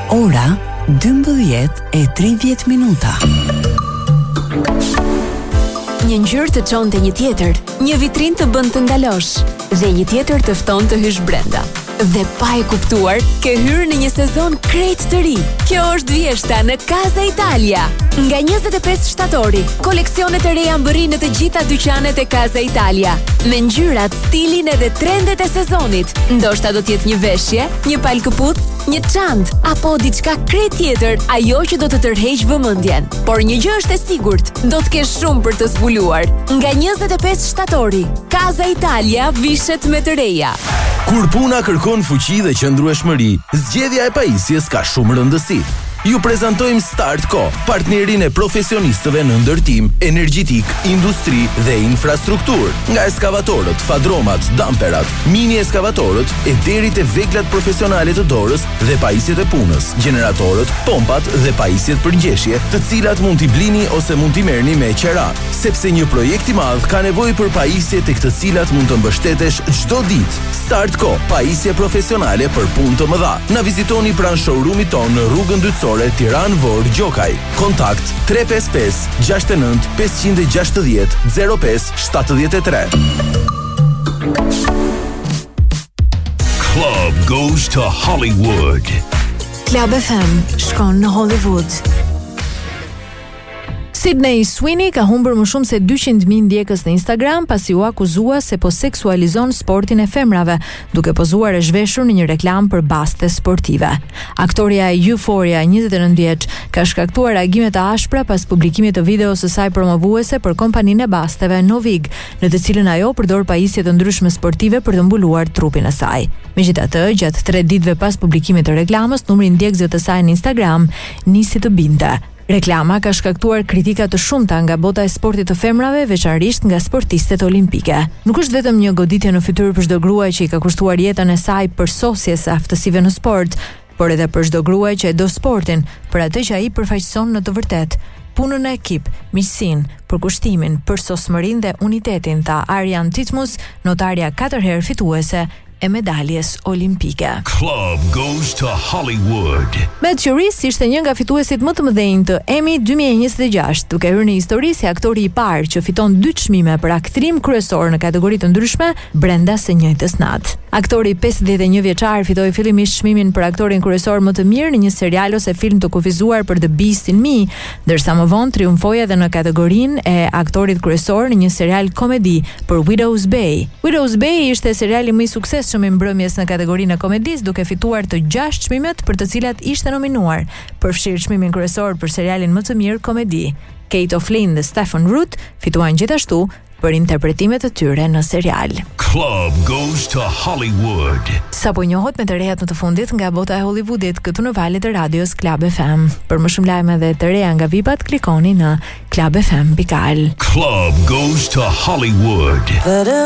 Ora 12:30 minuta. Një ngjyrë të çonte një tjetër, një vitrinë të bën të ndalosh dhe një tjetër të fton të hysh brenda. Dhe pa e kuptuar, ke hyrë në një sezon krejt të ri. Kjo është vjeshta në Casa Italia. Nga 25 shtatori, koleksionet e reja mbërrin në të gjitha dyqanet e Casa Italia, me ngjyrat, stilin edhe trendet e sezonit. Ndoshta do t'jetë një veshje, një palë këpucë, një çantë apo diçka krejt tjetër, ajo që do të tërheq vëmendjen. Por një gjë është e sigurt, do të kesh shumë për të zbuluar. Nga 25 shtatori, Casa Italia vishet me të reja. Kur puna kërkon fuqi dhe qëndrueshmëri, zgjedhja e pajisjes ka shumë rëndësi. Ju prezantojmë Startco, partnerin e profesionistëve në ndërtim, energjitik, industri dhe infrastruktur. Nga eskavatorët, fadromat, damperat, mini eskavatorët e deri te veglat profesionale të dorës dhe pajisjet e punës, generatorët, pompat dhe pajisjet për ngjeshje, të cilat mund t'i blini ose mund t'i merrni me qera, sepse një projekt i madh ka nevojë për pajisje tek të cilat mund të mbështetesh çdo ditë. Startco, pajisje profesionale për punë të mëdha. Na vizitoni pranë showroomit tonë në rrugën Dytësore, Tiranë Vorë Gjokaj. Kontakt 355 69 560 05 73. Club goes to Hollywood. Club FM shkon në Hollywood. Sydney Sweeney ka humbur më shumë se 200.000 ndjekës në Instagram pasi u akuzua se po seksualizon sportin e femrave, duke pozuar e zhveshur në një reklam për baste sportive. Aktoria e Euphoria, 29 vjeç, ka shkaktuar reagime të ashpra pas publikimit të videos së saj promovuese për kompaninë e basteve Novig, në të cilën ajo përdor pajisje të ndryshme sportive për të mbuluar trupin e saj. Megjithatë, gjatë 3 ditëve pas publikimit të reklamës, numri i ndjekësve të saj në Instagram nisi të binte. Reklama ka shkaktuar kritika të shumta nga bota e sportit të femrave, veçanërisht nga sportistët olimpike. Nuk është vetëm një goditje në fytyrë për çdo gruaj që i ka kushtuar jetën e saj për sosjes së aftësive në sport, por edhe për çdo gruaj që e do sportin, për atë që ai përfaqëson në të vërtetë. Punën e ekip, miqësinë, përkushtimin, përsosmërinë dhe unitetin, tha Arjan Titmus, notarja 4 herë fituese e medaljes olimpike. Club goes to Hollywood. Matthew Rhys ishte një nga fituesit më të mëdhenj të Emmy 2026, duke hyrë në histori si aktori i parë që fiton 2 çmime për aktrim kryesor në kategori të ndryshme brenda së njëjtës natë. Aktori 51 vjeçar fitoi fillimisht çmimin për aktorin kryesor më të mirë në një serial ose film të kufizuar për The Beast in Me, ndërsa më vonë triumfoi edhe në kategorinë e aktorit kryesor në një serial komedi për Widow's Bay. Widow's Bay ishte seriali më i suksesshëm i mbrëmjes në kategorinë e komedisë, duke fituar të 6 çmimet për të cilat ishte nominuar, përfshirë çmimin kryesor për serialin më të mirë komedi. Kate O'Flynn dhe Stephen Root fituan gjithashtu për interpretimet e tyre në serial. Club goes to Hollywood. Sapo njohët me të rejat në të fundit nga bota e Hollywoodit këtu në valët e radios Club FM. Për më shumë lajme dhe të reja nga vipat, klikoni në clubfm.al. Club goes to Hollywood.